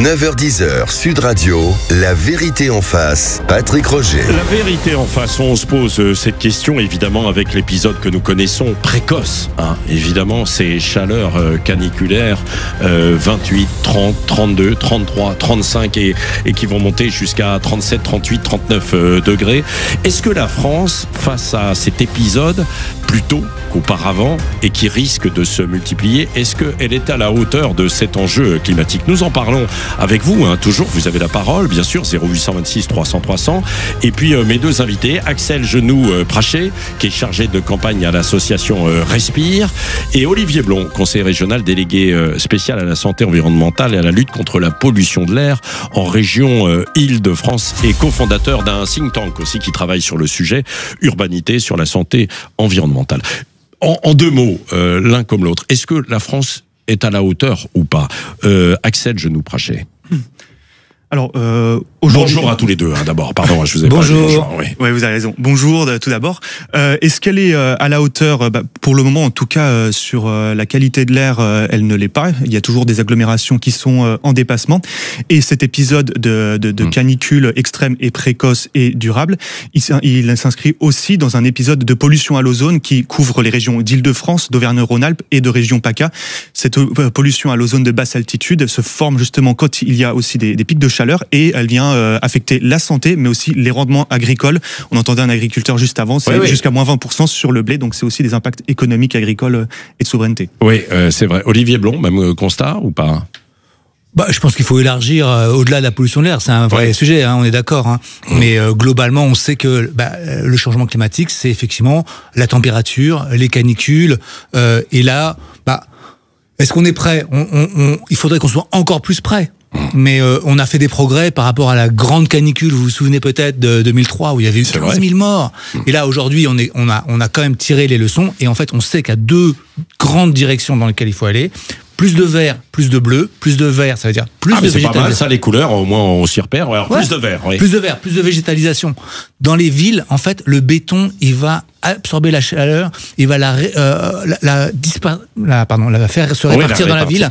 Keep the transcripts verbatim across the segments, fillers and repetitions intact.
neuf heures dix, Sud Radio, la vérité en face, Patrick Roger. La vérité en face, on se pose cette question évidemment avec l'épisode que nous connaissons, précoce. Hein. Évidemment, ces chaleurs euh, caniculaires, euh, vingt-huit, trente, trente-deux, trente-trois, trente-cinq et, et qui vont monter jusqu'à trente-sept, trente-huit, trente-neuf euh, degrés. Est-ce que la France, face à cet épisode, plus tôt qu'auparavant et qui risque de se multiplier, est-ce qu'elle est à la hauteur de cet enjeu climatique? Nous en parlons avec vous, hein, toujours, vous avez la parole, bien sûr, zéro huit cent vingt-six trois cents trois cents. Et puis euh, mes deux invités, Axel Genoux-Praché, qui est chargé de campagne à l'association euh, Respire, et Olivier Blond, conseiller régional délégué euh, spécial à la santé environnementale et à la lutte contre la pollution de l'air en région euh, Île-de-France et cofondateur d'un think tank aussi qui travaille sur le sujet urbanité, sur la santé environnementale. En, en deux mots, euh, l'un comme l'autre, est-ce que la France est à la hauteur ou pas? euh, Axel Genoux-Praché. Alors, euh, aujourd'hui... Bonjour à tous les deux, hein, d'abord. Pardon, je vous ai Bonjour. pas dit bonjour. Oui. Ouais, vous avez raison. Bonjour, tout d'abord. Euh, est-ce qu'elle est euh, à la hauteur? Bah, pour le moment, en tout cas, euh, sur euh, la qualité de l'air, euh, elle ne l'est pas. Il y a toujours des agglomérations qui sont euh, en dépassement. Et cet épisode de, de, de mmh. canicule extrême et précoce et durable, il, il s'inscrit aussi dans un épisode de pollution à l'ozone qui couvre les régions d'Île-de-France, d'Auvergne-Rhône-Alpes et de région PACA. Cette euh, pollution à l'ozone de basse altitude se forme justement quand il y a aussi des, des pics de chaleur et elle vient euh, affecter la santé mais aussi les rendements agricoles. On entendait un agriculteur juste avant, c'est oui, oui. jusqu'à moins vingt pour cent sur le blé, donc c'est aussi des impacts économiques, agricoles et de souveraineté. Oui, euh, c'est vrai. Olivier Blond, même constat ou pas? Bah, je pense qu'il faut élargir euh, au-delà de la pollution de l'air, c'est un vrai ouais. sujet, hein, on est d'accord. Hein. Mmh. Mais euh, globalement, on sait que bah, le changement climatique, c'est effectivement la température, les canicules, euh, et là, bah, est-ce qu'on est prêt? on, on, on, Il faudrait qu'on soit encore plus prêt. Mais euh, on a fait des progrès par rapport à la grande canicule, vous vous souvenez peut-être de deux mille trois où il y avait eu quinze mille morts. Et là aujourd'hui on, est, on, a, on a quand même tiré les leçons et en fait on sait qu'il y a deux grandes directions dans lesquelles il faut aller. Plus de vert, plus de bleu. Plus de vert, ça veut dire plus ah, de c'est végétalisation. Pas mal, ça les couleurs, au moins on s'y repère. Alors, ouais. Plus de vert, oui. Plus de vert, plus de végétalisation. Dans les villes, en fait, le béton, il va absorber la chaleur, il va la, euh, la, la, dispa- la, pardon, la faire se répartir oui, la dans la ville.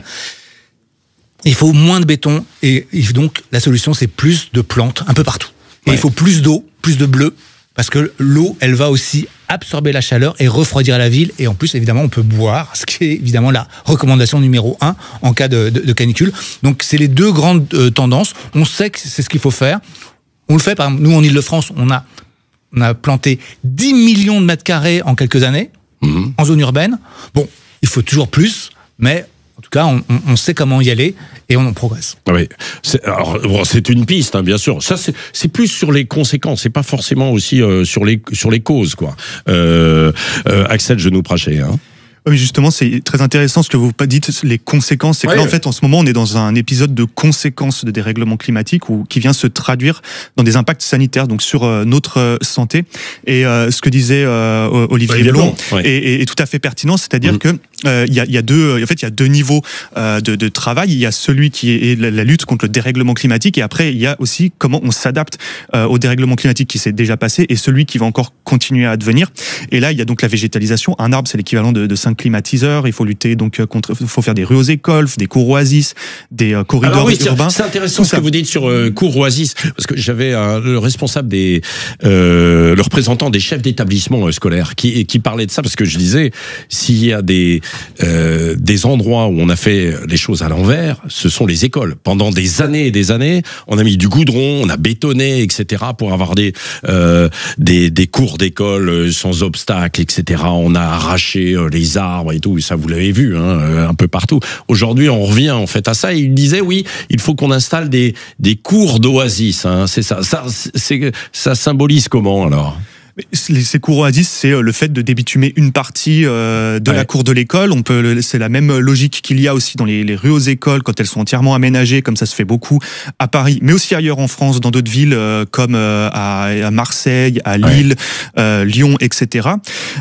Il faut moins de béton et donc la solution c'est plus de plantes un peu partout. Et ouais. il faut plus d'eau, plus de bleu parce que l'eau elle va aussi absorber la chaleur et refroidir la ville et en plus évidemment on peut boire, ce qui est évidemment la recommandation numéro un en cas de, de, de canicule. Donc c'est les deux grandes euh, tendances. On sait que c'est ce qu'il faut faire. On le fait par exemple, nous en Île-de-France on a on a planté dix millions de mètres carrés en quelques années mmh. en zone urbaine. Bon, il faut toujours plus, mais en tout cas, on, on sait comment y aller et on en progresse. Oui, c'est, alors, bon, c'est une piste, hein, bien sûr. Ça, c'est, c'est plus sur les conséquences, c'est pas forcément aussi euh, sur les sur les causes, quoi. Euh, euh, Axel Genoux-Praché, hein. Oui, justement, c'est très intéressant ce que vous dites, les conséquences. C'est que ouais, là, en fait, en ce moment, on est dans un épisode de conséquences de dérèglement climatique ou qui vient se traduire dans des impacts sanitaires, donc sur euh, notre euh, santé. Et euh, ce que disait euh, Olivier ouais, Blond bon, ouais. est, est, est tout à fait pertinent, c'est-à-dire mmh. que euh, il y a, y a deux, en fait, il y a deux niveaux euh, de, de travail. Il y a celui qui est la, la lutte contre le dérèglement climatique, et après, il y a aussi comment on s'adapte euh, au dérèglement climatique qui s'est déjà passé et celui qui va encore continuer à advenir. Et là, il y a donc la végétalisation. Un arbre, c'est l'équivalent de, de cinq climatiseurs. Il faut lutter donc contre, il faut faire des rues aux écoles, des cours oasis, des euh, corridors Alors oui, urbains. C'est intéressant ce que vous dites sur euh, cours oasis, parce que j'avais un, le responsable des, euh, le représentant des chefs d'établissement euh, scolaires qui qui parlait de ça, parce que je disais s'il y a des euh, des endroits où on a fait les choses à l'envers, ce sont les écoles. Pendant des années et des années, on a mis du goudron, on a bétonné, et cetera pour avoir des euh, des des cours d'école sans obstacles, et cetera. On a arraché euh, les arbres et tout, ça vous l'avez vu, hein, un peu partout. Aujourd'hui, on revient en fait à ça. Et il disait oui, il faut qu'on installe des des cours d'oasis. Hein, c'est ça. Ça, c'est ça symbolise comment alors? Ces cours oasis, c'est le fait de débitumer une partie euh, de ouais. la cour de l'école. On peut, c'est la même logique qu'il y a aussi dans les, les rues aux écoles quand elles sont entièrement aménagées, comme ça se fait beaucoup à Paris, mais aussi ailleurs en France, dans d'autres villes euh, comme euh, à, à Marseille, à Lille, ouais. euh, Lyon, et cetera.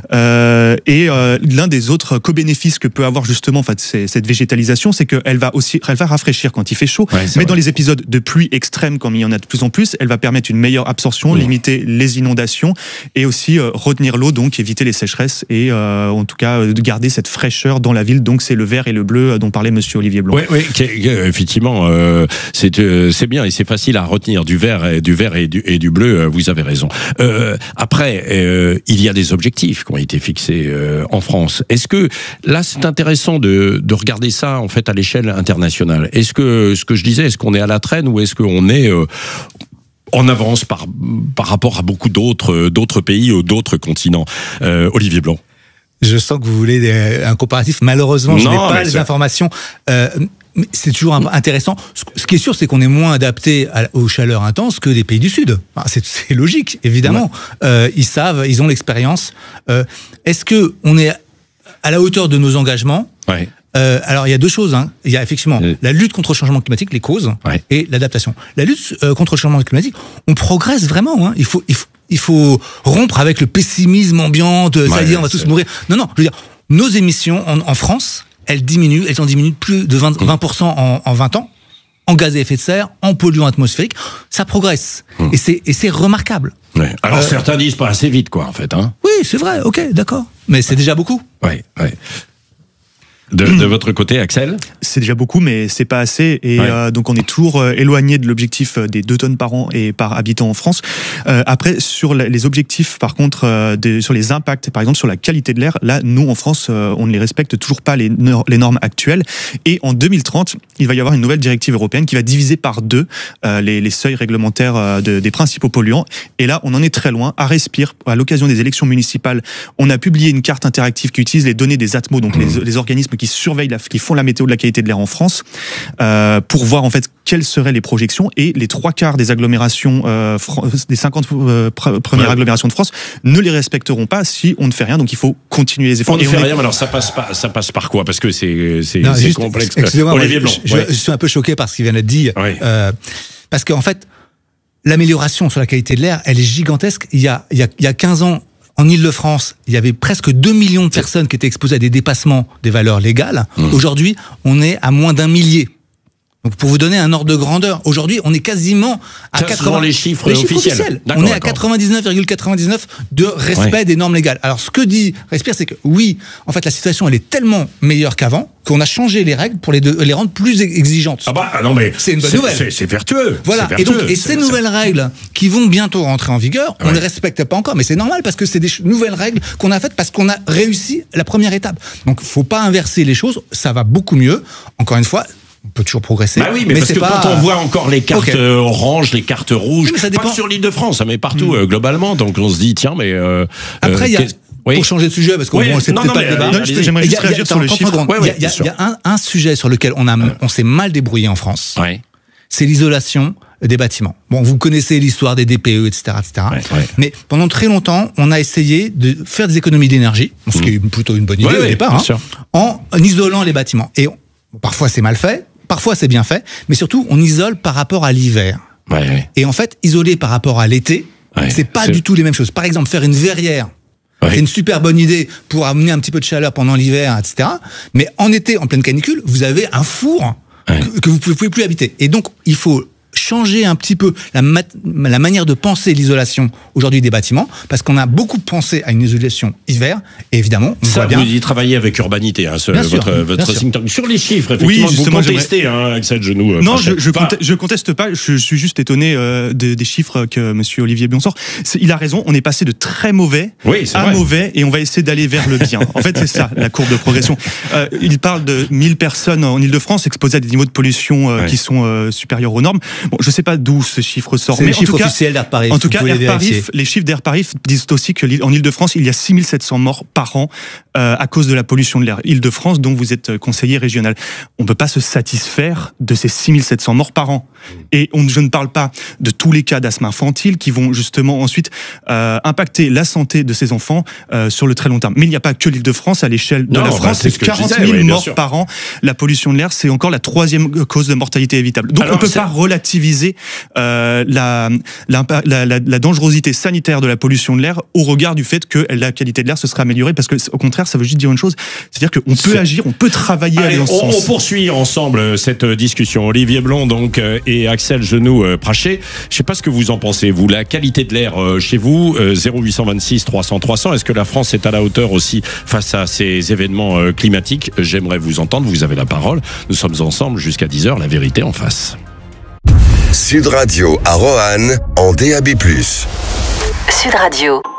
Euh, et euh, l'un des autres co-bénéfices que peut avoir justement, en fait, c'est, cette végétalisation, c'est qu'elle va aussi, elle va rafraîchir quand il fait chaud, ouais, mais vrai. Dans les épisodes de pluie extrême, comme il y en a de plus en plus, elle va permettre une meilleure absorption, mmh. limiter les inondations. et aussi euh, retenir l'eau, donc éviter les sécheresses et euh, en tout cas de garder cette fraîcheur dans la ville. Donc c'est le vert et le bleu dont parlait Monsieur Olivier Blond. Oui, oui, effectivement, euh, c'est euh, c'est bien et c'est facile à retenir du vert, et, du vert et du, et du bleu. Euh, vous avez raison. Euh, après, euh, il y a des objectifs qui ont été fixés euh, en France. Est-ce que là, c'est intéressant de, de regarder ça en fait à l'échelle internationale. Est-ce que ce que je disais, est-ce qu'on est à la traîne ou est-ce qu'on est euh, en avance par par rapport à beaucoup d'autres d'autres pays ou d'autres continents? euh, Olivier Blond. Je sens que vous voulez des, un comparatif. Malheureusement, je n'ai pas les c'est... informations. Euh, mais c'est toujours intéressant. Ce qui est sûr, c'est qu'on est moins adapté à, aux chaleurs intenses que des pays du Sud. Enfin, c'est, c'est logique, évidemment. Ouais. Euh, ils savent, ils ont l'expérience. Euh, est-ce que on est à la hauteur de nos engagements? Ouais. Euh, alors il y a deux choses. Hein. Il y a effectivement euh... la lutte contre le changement climatique, les causes, ouais. et l'adaptation. La lutte euh, contre le changement climatique, on progresse vraiment. Hein. Il faut, il faut, il faut rompre avec le pessimisme ambiant. De, ça ouais, dire, on va tous mourir. Non, non. Je veux dire, nos émissions en, en France, elles diminuent. Elles ont diminué de plus de vingt, vingt pour cent en, en vingt ans. En gaz à effet de serre, en polluants atmosphériques, ça progresse. Hum. Et c'est, et c'est remarquable. Ouais. Alors euh, certains disent pas assez vite, quoi, en fait. Hein. Oui, c'est vrai. Ok, d'accord. Mais c'est déjà beaucoup. Oui, oui. De, de votre côté, Axel? C'est déjà beaucoup, mais c'est pas assez. Et ouais. euh, donc, on est toujours euh, éloigné de l'objectif des deux tonnes par an et par habitant en France. Euh, après, sur les objectifs, par contre, euh, des, sur les impacts, par exemple, sur la qualité de l'air, là, nous, en France, euh, on ne les respecte toujours pas, les, les normes actuelles. Et en deux mille trente, il va y avoir une nouvelle directive européenne qui va diviser par deux euh, les, les seuils réglementaires euh, de, des principaux polluants. Et là, on en est très loin. À Respire, à l'occasion des élections municipales, on a publié une carte interactive qui utilise les données des Atmos, donc mmh. les, les organismes qui surveillent, la, qui font la météo de la qualité de l'air en France, euh, pour voir en fait quelles seraient les projections. Et les trois quarts des agglomérations, euh, des cinquante euh, pr- premières ouais. agglomérations de France, ne les respecteront pas si on ne fait rien. Donc il faut continuer les efforts. On ne fait est... rien, mais alors ça passe pas, ça passe par quoi? Parce que c'est, c'est, non, c'est juste, complexe. Excusez-moi, Olivier Blond. Je, ouais. je, je suis un peu choqué par ce qui vient d'être dit, ouais. euh, parce qu'en fait, l'amélioration sur la qualité de l'air, elle est gigantesque. Il y a, il y a, il y a quinze ans. En Île-de-France, il y avait presque deux millions de personnes qui étaient exposées à des dépassements des valeurs légales. Mmh. Aujourd'hui, on est à moins d'un millier. Donc, pour vous donner un ordre de grandeur, aujourd'hui, on est quasiment à ça, quatre-vingts les chiffres, les chiffres officiels. officiels. On est à quatre-vingt-dix-neuf virgule quatre-vingt-dix-neuf de respect ouais. des normes légales. Alors, ce que dit Respire, c'est que oui, en fait, la situation, elle est tellement meilleure qu'avant qu'on a changé les règles pour les, de, les rendre plus exigeantes. Ah bah non mais c'est une bonne c'est, nouvelle. C'est, c'est vertueux. Voilà. C'est vertueux. Et donc, et ces nouvelles règles qui vont bientôt rentrer en vigueur, on ne ouais. les respecte pas encore, mais c'est normal parce que c'est des nouvelles règles qu'on a faites parce qu'on a réussi la première étape. Donc, faut pas inverser les choses. Ça va beaucoup mieux. Encore une fois. On peut toujours progresser. Bah oui, mais, mais parce c'est que pas... quand on voit encore les cartes okay. oranges, les cartes rouges, oui, ça dépend... pas sur l'Île-de-France, ça met partout mmh. euh, globalement. Donc on se dit tiens, mais euh, après il euh, y a oui. pour changer de sujet parce que oui. bon, c'est non, peut-être non, pas le débat. Non, j'aimerais juste réagir sur le chiffre. Il y a un, un sujet sur lequel on a on s'est mal débrouillé en France. Ouais. C'est l'isolation des bâtiments. Bon, vous connaissez l'histoire des D P E, et cetera, et cetera. Ouais, ouais. Mais pendant très longtemps, on a essayé de faire des économies d'énergie, ce qui est plutôt une bonne idée ouais, au départ, hein, en isolant les bâtiments. Et parfois c'est mal fait. Parfois, c'est bien fait, mais surtout, on isole par rapport à l'hiver. Ouais, ouais. Et en fait, isoler par rapport à l'été, ouais, c'est pas c'est... du tout les mêmes choses. Par exemple, faire une verrière, ouais. c'est une super bonne idée pour amener un petit peu de chaleur pendant l'hiver, et cetera. Mais en été, en pleine canicule, vous avez un four ouais. que, que vous pouvez, pouvez plus habiter. Et donc, il faut changer un petit peu la, mat- la manière de penser l'isolation aujourd'hui des bâtiments, parce qu'on a beaucoup pensé à une isolation hiver, et évidemment, on ça, voit bien... vous y travaillez avec Urbanité, hein, ce, bien votre, sûr, votre think tank. Sur les chiffres, effectivement, oui, vous contestez, hein, Axel Genoux. Non, je, je, conteste, je conteste pas, je, je suis juste étonné euh, de, des chiffres que monsieur Olivier Blond sort. C'est, il a raison, on est passé de très mauvais oui, à vrai. mauvais, et on va essayer d'aller vers le bien. En fait, c'est ça, la courbe de progression. Euh, il parle de mille personnes en Île-de-France exposées à des niveaux de pollution euh, ouais. qui sont euh, supérieurs aux normes. Bon, je sais pas d'où ce chiffre sort. C'est mais les chiffres officiels d'Air Paris. En tout cas, Air Paris, les chiffres d'Air Paris disent aussi qu'en Île-de-France, il y a six mille sept cents morts par an euh, à cause de la pollution de l'air. Île-de-France, dont vous êtes conseiller régional. On ne peut pas se satisfaire de ces six mille sept cents morts par an. Et on, je ne parle pas de tous les cas d'asthme infantile qui vont justement ensuite euh, impacter la santé de ces enfants euh, sur le très long terme. Mais il n'y a pas que l'Île-de-France. À l'échelle de non, la France, bah, c'est, c'est quarante mille oui, morts par an. La pollution de l'air, c'est encore la troisième cause de mortalité évitable. Donc Alors, on ne peut c'est... pas relativiser relativiser euh, la, la, la, la, la dangerosité sanitaire de la pollution de l'air au regard du fait que la qualité de l'air se serait améliorée, parce que au contraire, ça veut juste dire une chose, c'est-à-dire qu'on peut agir, on peut travailler Allez, dans ce on, sens. On poursuit ensemble cette discussion. Olivier Blond donc et Axel Genoux-Praché. Je sais pas ce que vous en pensez, vous, la qualité de l'air chez vous, zéro huit cent vingt-six trois cents trois cents. Est-ce que la France est à la hauteur aussi face à ces événements climatiques? J'aimerais vous entendre, vous avez la parole. Nous sommes ensemble jusqu'à dix heures, la vérité en face. Sud Radio à Roanne en D A B plus. Sud Radio.